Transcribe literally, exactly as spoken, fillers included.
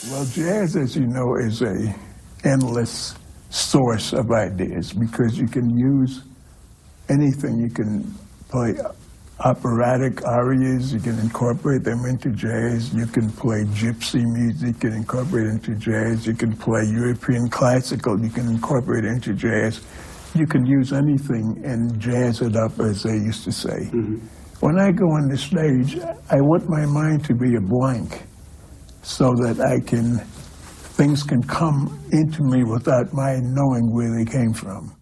Well, jazz, as you know, is a endless source of ideas because you can use anything. You can play operatic arias, you can incorporate them into jazz, you can play gypsy music and incorporate it into jazz, you can play European classical, you can incorporate it into jazz. You can use anything and jazz it up, as they used to say. Mm-hmm. When I go on the stage, I want my mind to be a blank so that I can, things can come into me without my knowing where they came from.